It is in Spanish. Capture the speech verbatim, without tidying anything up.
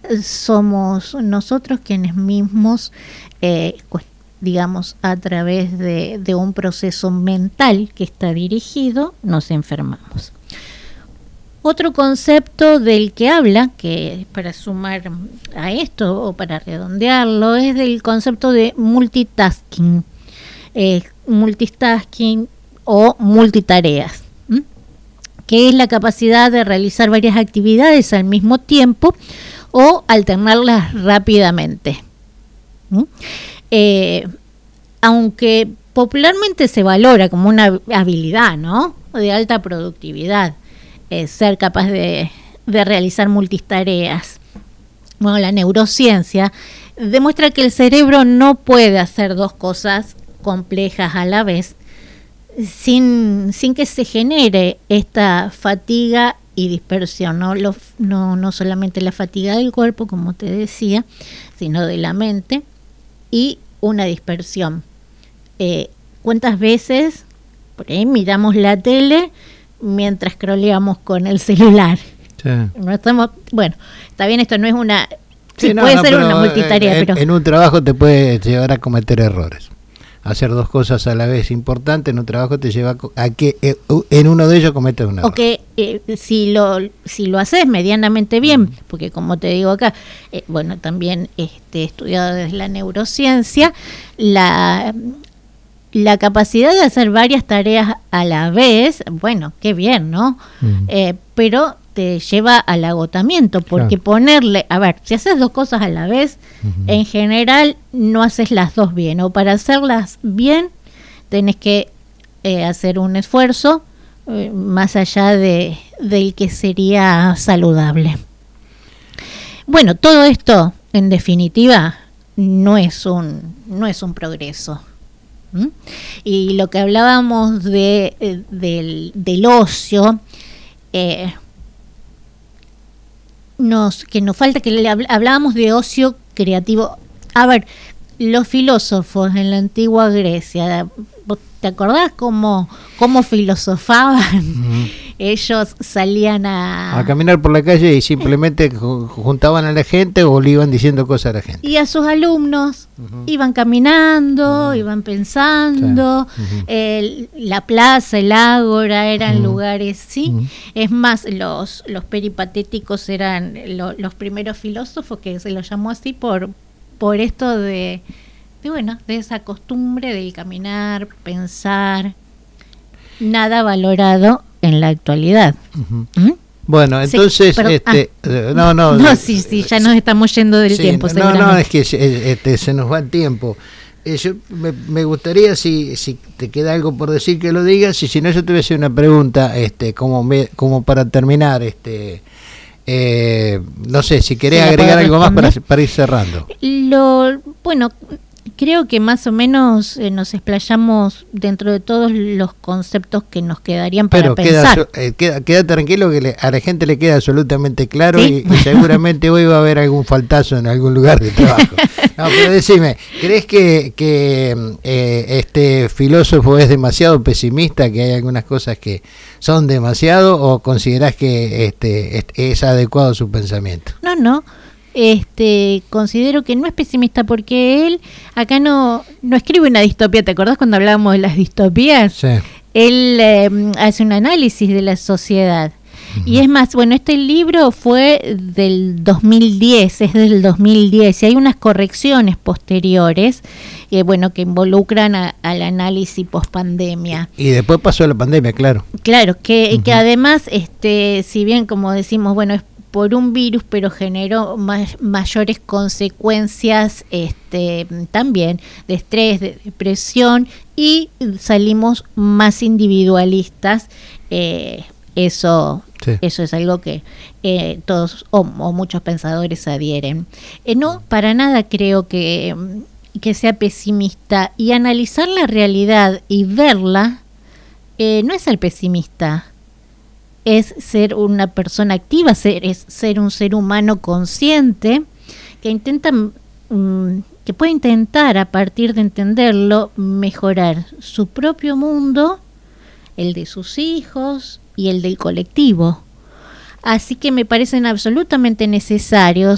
somos nosotros quienes mismos, eh, digamos, a través de, de un proceso mental que está dirigido, nos enfermamos. Otro concepto del que habla, que para sumar a esto o para redondearlo, es del concepto de multitasking, eh, multitasking o multitareas, ¿m? que es la capacidad de realizar varias actividades al mismo tiempo o alternarlas rápidamente. ¿m? Eh, aunque popularmente se valora como una habilidad, ¿no?, de alta productividad, Eh, ser capaz de, de realizar multitareas. Bueno, la neurociencia demuestra que el cerebro no puede hacer dos cosas complejas a la vez sin, sin que se genere esta fatiga y dispersión, ¿no? Lo, no, no solamente la fatiga del cuerpo, como te decía, sino de la mente y una dispersión. Eh, ¿Cuántas veces por ahí miramos la tele mientras scrolleamos con el celular? Sí. No estamos, bueno, está bien, esto no es una, sí, sí, no, puede no, ser pero una multitarea, en, pero en un trabajo te puede llevar a cometer errores. Hacer dos cosas a la vez importante en un trabajo te lleva a que eh, en uno de ellos cometas un error. o que eh, si lo si lo haces medianamente bien, mm. porque como te digo acá, eh, bueno, también este estudiado desde la neurociencia, la La capacidad de hacer varias tareas a la vez, bueno, qué bien, ¿no? Mm. Eh, pero te lleva al agotamiento, porque claro, ponerle, a ver, si haces dos cosas a la vez, uh-huh, en general no haces las dos bien, o para hacerlas bien tenés que eh, hacer un esfuerzo eh, más allá de del que sería saludable. Bueno, todo esto, en definitiva, no es un, no es un progreso. ¿Mm? Y lo que hablábamos de, eh, del, del ocio, eh, nos, que nos falta, que le hablábamos de ocio creativo. A ver, los filósofos en la antigua Grecia, ¿te acordás cómo, cómo filosofaban? Uh-huh. Ellos salían a... a caminar por la calle y simplemente juntaban a la gente o le iban diciendo cosas a la gente. Y a sus alumnos uh-huh, iban caminando, uh-huh, iban pensando, sí, uh-huh, eh, la plaza, el ágora eran uh-huh, lugares, ¿sí? Uh-huh. Es más, los, los peripatéticos eran lo, los primeros filósofos, que se los llamó así por, por esto de, de, bueno, de esa costumbre del caminar, pensar, nada valorado en la actualidad. Uh-huh. ¿Mm? Bueno, entonces, sí, pero, este, ah, no, no, no, sí, sí, ya nos estamos yendo del sí, tiempo. No, no, es que este, se nos va el tiempo. Eh, yo me, me gustaría, si, si te queda algo por decir, que lo digas, y si no, yo te voy a hacer una pregunta, este, como, me, como para terminar, este, eh, no sé, si querés sí, agregar algo más para, para ir cerrando. Lo, bueno. Creo que más o menos eh, nos explayamos dentro de todos los conceptos que nos quedarían para Pero pensar. Pero eh, queda, queda tranquilo que le, a la gente le queda absolutamente claro, ¿sí? y, y seguramente hoy va a haber algún faltazo en algún lugar de trabajo. No, pero decime, ¿crees que, que eh, este filósofo es demasiado pesimista, que hay algunas cosas que son demasiado, o considerás que este, es adecuado su pensamiento? No, no. Este, considero que no es pesimista, porque él acá no, no escribe una distopía. ¿Te acordás cuando hablábamos de las distopías? Sí. Él eh, hace un análisis de la sociedad. Uh-huh. Y es más, bueno, este libro fue del dos mil diez, es del dos mil diez, y hay unas correcciones posteriores eh, bueno, que involucran a, al análisis post-pandemia. Y después pasó la pandemia, claro. Claro, que, uh-huh, que además, este, si bien, como decimos, bueno, es por un virus, pero generó ma- mayores consecuencias este, también de estrés, de depresión, y salimos más individualistas. Eh, eso, sí, eso es algo que eh, todos o, o muchos pensadores adhieren. Eh, no, para nada creo que, que sea pesimista, y analizar la realidad y verla eh, no es ser pesimista. Es ser una persona activa, ser, es ser un ser humano consciente que intenta, mmm, que puede intentar, a partir de entenderlo, mejorar su propio mundo, el de sus hijos y el del colectivo. Así que me parecen absolutamente necesarios